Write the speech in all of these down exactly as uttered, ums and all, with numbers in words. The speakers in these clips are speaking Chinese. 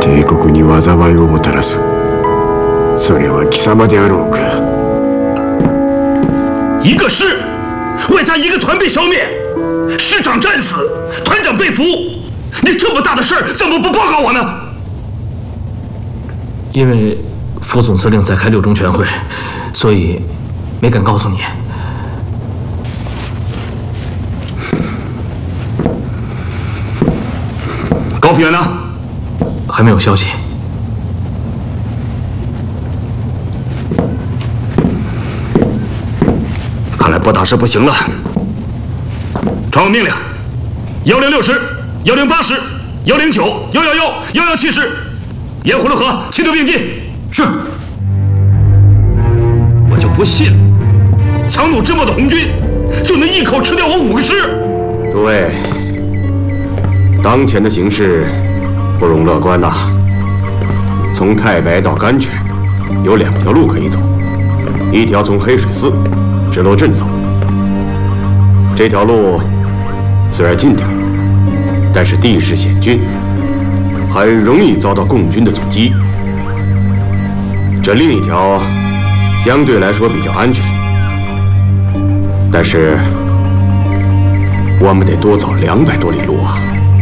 帝国に災いをもたらす。それは貴様であろうか。 一个师，外加一个团被消灭，师长战死，团长被俘，你这么大的事儿怎么不报告我呢？ 因为副总司令在开六中全会，所以没敢告诉你。 高辅元呢？ 还没有消息。 看来不打是不行了。传我命令：幺零六师、幺零八师、幺零九、幺幺幺、幺幺七师，沿葫芦河齐头并进。是。我就不信了，强弩之末的红军就能一口吃掉我五个师。 诸位，当前的形势不容乐观呐。从太白到甘泉，有两条路可以走，一条从黑水寺直落镇走。这条路虽然近点，但是地势险峻，很容易遭到共军的阻击。这另一条相对来说比较安全，但是我们得多走两百多里路啊。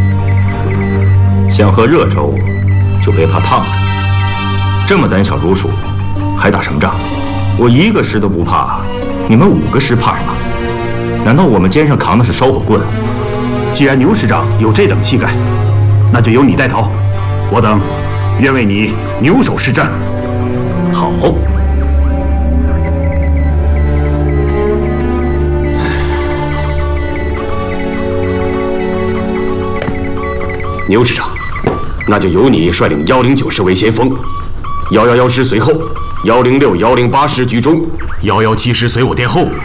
想喝热粥，就别怕烫了。这么胆小如鼠，还打什么仗？我一个师都不怕，你们五个师怕什么？难道我们肩上扛的是烧火棍？ 既然牛师长有这等气概，那就由你带头，我等愿为你牛首是瞻。 好。 牛师长，那就由你率领幺零九师为先锋，幺幺幺师随后，幺零六、幺零八师居中， 幺幺七师随我殿后。